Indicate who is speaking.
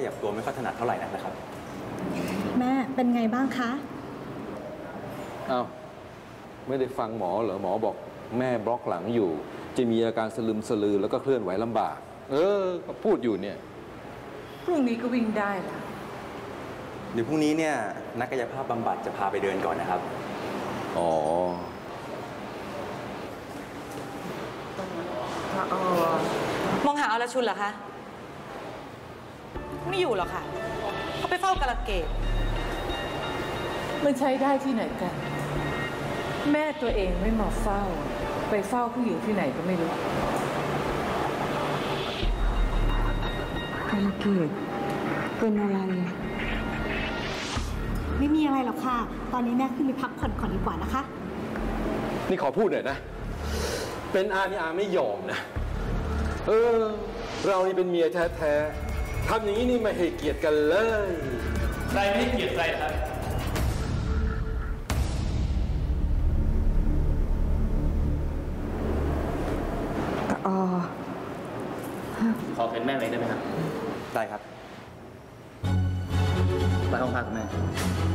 Speaker 1: ยับตัวไม่ค่อยถนัดเท่าไหร่นะครับ
Speaker 2: แม่เป็นไงบ้างคะ
Speaker 3: อ้าวไม่ได้ฟังหมอเหรอหมอบอกแม่บล็อกหลังอยู่จะมีอาการสลึมสลือแล้วก็เคลื่อนไหวลำบากก็พูดอยู่เนี่ย
Speaker 4: พรุ่งนี้ก็วิ่งได้ละ
Speaker 1: เดี๋ยวพรุ่งนี้เนี่ยนักกายภาพบำบัดจะพาไปเดินก่อนนะครับ
Speaker 3: อ๋อ
Speaker 5: มองหาอรชุนเหรอคะไม่อยู่หรอกค่ะเขาไปเฝ้ากระเกด
Speaker 4: มันใช้ได้ที่ไหนกันแม่ตัวเองไม่มาเฝ้าไปเฝ้าผู้หญิงที่ไหนก็ไม่รู้
Speaker 2: กระเกดเป็นอะไรไม่มีอะไรหรอกค่ะตอนนี้แม่ขึ้นไปพักผ่อนก่อนดีกว่านะคะ
Speaker 3: นี่ขอพูดหน่อยนะเป็นอานี่อาไม่ยอมนะเรานี่เป็นเมียแท้ๆทำอย่างนี้นี่ไม่ให้เกียรติกันเลย
Speaker 6: ใครไม่ให้เกียรติใครครับขอเป็นแม่เลยได้ไหมครับ
Speaker 1: ได้ครับ
Speaker 6: ไปห้องพักกับแม่